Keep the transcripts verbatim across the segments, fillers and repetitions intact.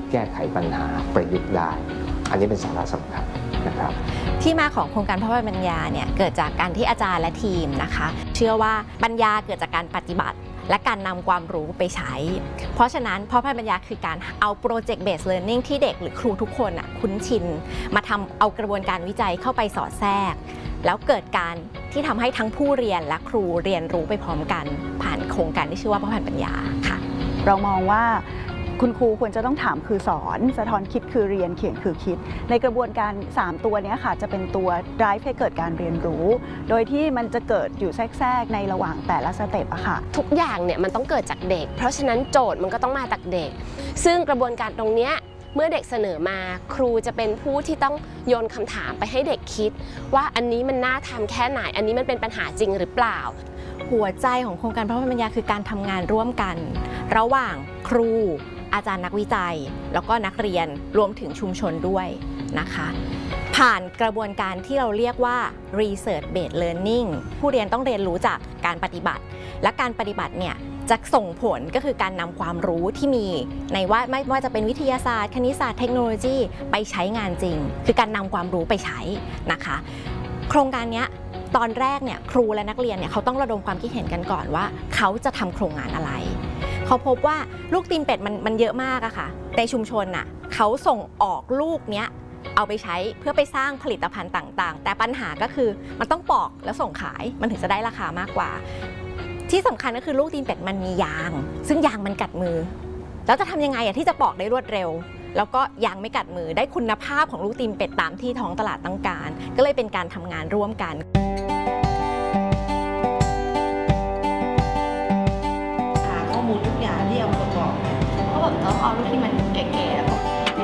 แก้ไขปัญหาประยุกต์ได้อันนี้เป็นสาระสำคัญนะครับที่มาของโครงการพ่อพันธุ์ปัญญาเนี่ยเกิดจากการที่อาจารย์และทีมนะคะเชื่อว่าปัญญาเกิดจากการปฏิบัติและการนำความรู้ไปใช้เพราะฉะนั้นพ่อพันธุ์ปัญญาคือการเอาโปรเจกต์เบสเลิร์นนิ่งที่เด็กหรือครูทุกคนอ่ะคุ้นชินมาทำเอากระบวนการวิจัยเข้าไปสอดแทรกแล้วเกิดการที่ทำให้ทั้งผู้เรียนและครูเรียนรู้ไปพร้อมกันผ่านโครงการที่ชื่อว่าพ่อพันธุ์ปัญญาค่ะเรามองว่าคุณครูควรจะต้องถามคือสอนสะท้อนคิดคือเรียนเขียนคือคิดในกระบวนการสามตัวนี้ค่ะจะเป็นตัว drive ให้เกิดการเรียนรู้โดยที่มันจะเกิดอยู่แทรกๆในระหว่างแต่ละสเต็ปอะค่ะทุกอย่างเนี่ยมันต้องเกิดจากเด็กเพราะฉะนั้นโจทย์มันก็ต้องมาจากเด็กซึ่งกระบวนการตรงเนี้ยเมื่อเด็กเสนอมาครูจะเป็นผู้ที่ต้องโยนคำถามไปให้เด็กคิดว่าอันนี้มันน่าทำแค่ไหนอันนี้มันเป็นปัญหาจริงหรือเปล่าหัวใจของโครงการพ่อพันธุ์ปัญญาคือการทำงานร่วมกันระหว่างครูอาจารย์นักวิจัยแล้วก็นักเรียนรวมถึงชุมชนด้วยนะคะผ่านกระบวนการที่เราเรียกว่า research based learning ผู้เรียนต้องเรียนรู้จากการปฏิบัติและการปฏิบัติเนี่ยจะส่งผลก็คือการนำความรู้ที่มีในว่าไม่ว่าจะเป็นวิทยาศาสตร์คณิตศาสตร์เทคโนโลยีไปใช้งานจริงคือการนำความรู้ไปใช้นะคะโครงการนี้ตอนแรกเนี่ยครูและนักเรียนเนี่ยเขาต้องระดมความคิดเห็นกันก่อนว่าเขาจะทำโครงงานอะไรเขาพบว่าลูกตีนเป็ดมันมันเยอะมากอะค่ะในชุมชนน่ะเขาส่งออกลูกเนี้ยเอาไปใช้เพื่อไปสร้างผลิตภัณฑ์ต่างๆแต่ปัญหาก็คือมันต้องปอกแล้วส่งขายมันถึงจะได้ราคามากกว่าที่สำคัญก็คือลูกตีนเป็ดมันมียางซึ่งยางมันกัดมือแล้วจะทำยังไงอะที่จะปอกได้รวดเร็วแล้วก็ยางไม่กัดมือได้คุณภาพของลูกตีนเป็ดตามที่ท้องตลาดต้องการก็เลยเป็นการทำงานร่วมกันทุกอย่างที่เอาประกอบเขาแบบต้องเอาลูกที่มันแก่ๆแล้ว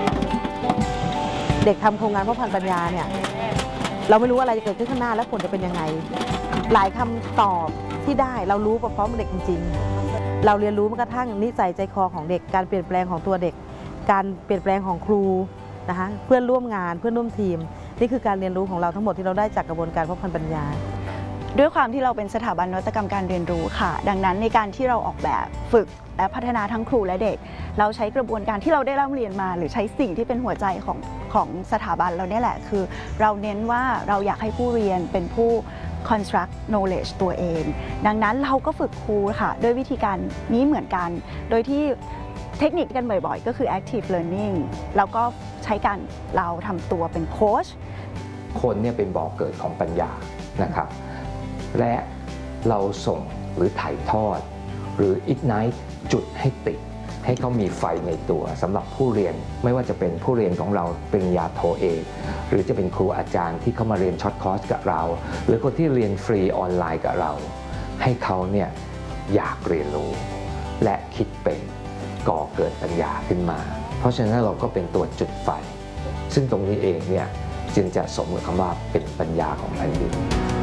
เด็กทำโครงงานพ่อพันธุ์ปัญญาเนี่ยเราไม่รู้อะไรจะเกิดขึ้นข้างหน้าและผลจะเป็นยังไงหลายคำตอบที่ได้เรารู้พร้อมๆเด็กจริงๆเราเรียนรู้แม้กระทั่งนิสัยใจคอของเด็กการเปลี่ยนแปลงของตัวเด็กการเปลี่ยนแปลงของครูนะคะเพื่อนร่วมงานเพื่อนร่วมทีมนี่คือการเรียนรู้ของเราทั้งหมดที่เราได้จากกระบวนการพ่อพันธุ์ปัญญาด้วยความที่เราเป็นสถาบันนวัตกรรมการเรียนรู้ค่ะดังนั้นในการที่เราออกแบบฝึกและพัฒนาทั้งครูและเด็กเราใช้กระบวนการที่เราได้ร่ำเรียนมาหรือใช้สิ่งที่เป็นหัวใจของของสถาบันเราเนี่ยแหละคือเราเน้นว่าเราอยากให้ผู้เรียนเป็นผู้ construct knowledge ตัวเองดังนั้นเราก็ฝึกครูค่ะด้วยวิธีการนี้เหมือนกันโดยที่เทคนิคกันบ่อยๆก็คือ active learning แล้วก็ใช้การเราทำตัวเป็นโค้ชคนเนี่ยเป็นบ่อเกิดของปัญญานะครับและเราส่งหรือถ่ายทอดหรือ ignite จุดให้ติดให้เขามีไฟในตัวสำหรับผู้เรียนไม่ว่าจะเป็นผู้เรียนของเราปริญญาโทเอกหรือจะเป็นครูอาจารย์ที่เข้ามาเรียนช็อตคอร์สกับเราหรือคนที่เรียนฟรีออนไลน์กับเราให้เขาเนี่ยอยากเรียนรู้และคิดเป็นก่อเกิดปัญญาขึ้นมาเพราะฉะนั้นเราก็เป็นตัวจุดไฟซึ่งตรงนี้เองเนี่ยจึงจะสมกับคำว่าเป็นปัญญาของแผ่นดิน